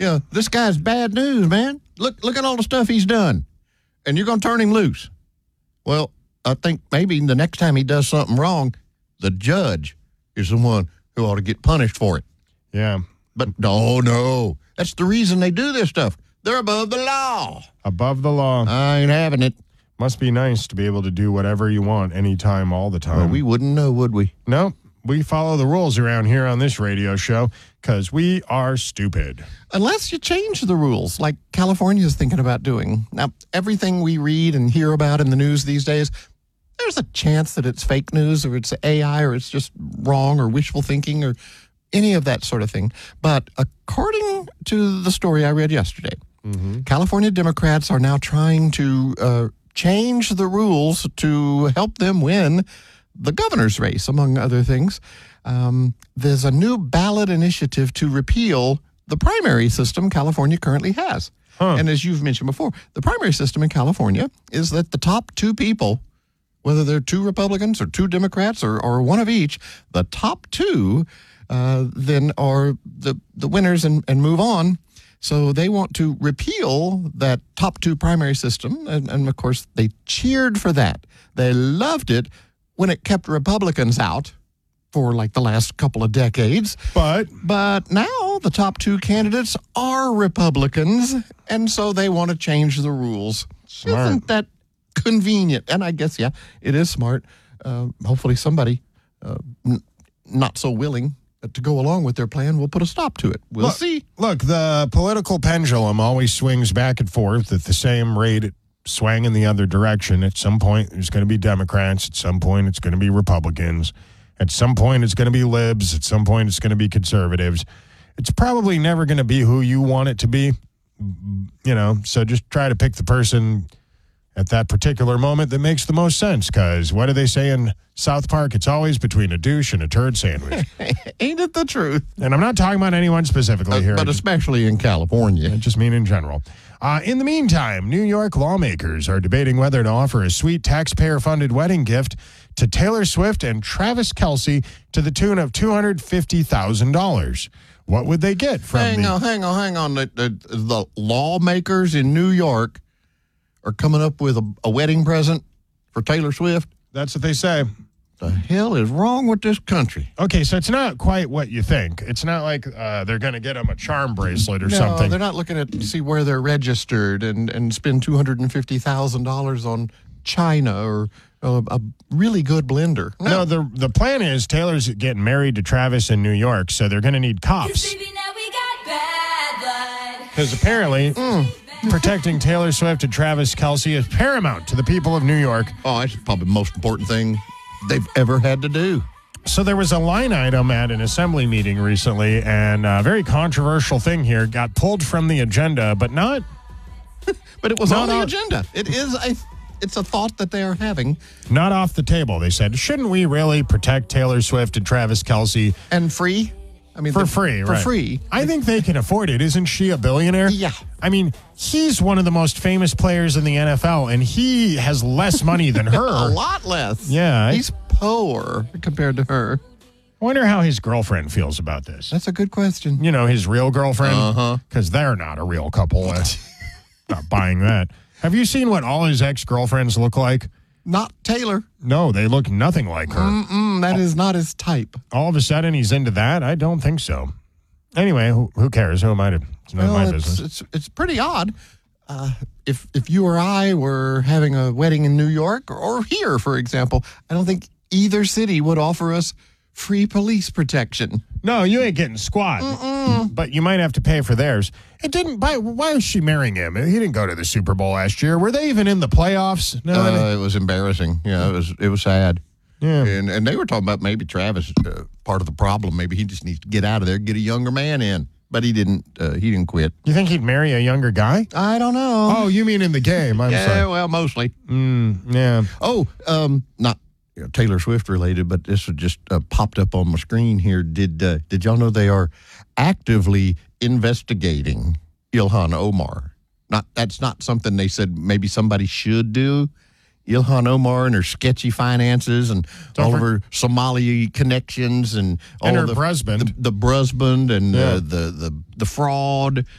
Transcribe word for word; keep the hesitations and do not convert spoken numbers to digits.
you know, this guy's bad news, man. Look, look at all the stuff he's done. And you're going to turn him loose. Well, I think maybe the next time he does something wrong, the judge is the one who ought to get punished for it. Yeah. But no, no. That's the reason they do this stuff. They're above the law. Above the law. I ain't having it. Must be nice to be able to do whatever you want anytime, all the time. Well, we wouldn't know, would we? No, we follow the rules around here on this radio show because we are stupid. Unless you change the rules, like California is thinking about doing. Now, everything we read and hear about in the news these days, there's a chance that it's fake news or it's A I or it's just wrong or wishful thinking or any of that sort of thing. But according to the story I read yesterday, mm-hmm. California Democrats are now trying to uh, change the rules to help them win the governor's race, among other things. Um, there's a new ballot initiative to repeal the primary system California currently has. Huh. And as you've mentioned before, the primary system in California is that the top two people, whether they're two Republicans or two Democrats or, or one of each, the top two uh, then are the, the winners and, and move on. So they want to repeal that top two primary system. And, and, of course, they cheered for that. They loved it when it kept Republicans out for like the last couple of decades. But but now the top two candidates are Republicans, and so they want to change the rules. Smart. Isn't that convenient? And I guess, yeah, it is smart. Uh, hopefully somebody uh, n- not so willing to go along with their plan will put a stop to it. We'll look, see. Look, the political pendulum always swings back and forth at the same rate it swang in the other direction. At some point, there's going to be Democrats. At some point, it's going to be Republicans. At some point, it's going to be libs. At some point, it's going to be conservatives. It's probably never going to be who you want it to be, you know, so just try to pick the person at that particular moment that makes the most sense, because what do they say in South Park? It's always between a douche and a turd sandwich. Ain't it the truth? And I'm not talking about anyone specifically uh, here. But especially in California. I just mean in general. Uh, in the meantime, New York lawmakers are debating whether to offer a sweet taxpayer-funded wedding gift to Taylor Swift and Travis Kelce to the tune of two hundred fifty thousand dollars. What would they get from hang the... on, hang on, hang on. The, the, the lawmakers in New York are coming up with a, a wedding present for Taylor Swift? That's what they say. The hell is wrong with this country? Okay, so it's not quite what you think. It's not like uh, they're going to get them a charm bracelet or no, something. They're not looking at to see where they're registered and, and spend two hundred fifty thousand dollars on China or a, a really good blender. No, no the, the plan is Taylor's getting married to Travis in New York, so they're going to need cops. Because apparently... Mm. Protecting Taylor Swift and Travis Kelce is paramount to the people of New York. Oh, that's probably the most important thing they've ever had to do. So there was a line item at an assembly meeting recently, and a very controversial thing here got pulled from the agenda, but not... but it was not on the off, agenda. It is a... It's a thought that they are having. Not off the table. They said, shouldn't we really protect Taylor Swift and Travis Kelce? And free? I mean, for the, free, for right. free. I think they can afford it. Isn't she a billionaire? Yeah. I mean, he's one of the most famous players in the N F L, and he has less money than her. A lot less. Yeah. He's poor compared to her. I wonder how his girlfriend feels about this. That's a good question. You know, his real girlfriend? Uh-huh. Because they're not a real couple. Not buying that. Have you seen what all his ex-girlfriends look like? Not Taylor. No, they look nothing like her. Mm-mm, that is not his type. All of a sudden, he's into that? I don't think so. Anyway, who, who cares? Who am I to? It's not well, my it's, business. It's, it's pretty odd. Uh, if if you or I were having a wedding in New York or, or here, for example, I don't think either city would offer us free police protection. No, you ain't getting squat. Mm-mm. But you might have to pay for theirs. It didn't. Why, why is she marrying him? He didn't go to the Super Bowl last year. Were they even in the playoffs? No, uh, it was embarrassing. Yeah, it was. It was sad. Yeah, and and they were talking about maybe Travis uh, part of the problem. Maybe he just needs to get out of there, get a younger man in. But he didn't. Uh, he didn't quit. You think he'd marry a younger guy? I don't know. Oh, you mean in the game? I'm yeah, sorry. well, mostly. Mm, yeah. Oh, um, not. You know, Taylor Swift related, but this was just uh, popped up on my screen here. Did uh, did y'all know they are actively investigating Ilhan Omar? Not that's not something they said maybe somebody should do. Ilhan Omar and her sketchy finances and Don't all for- of her Somali connections and all And her of the, husband. the, the husband and Yeah. uh, the the the fraud.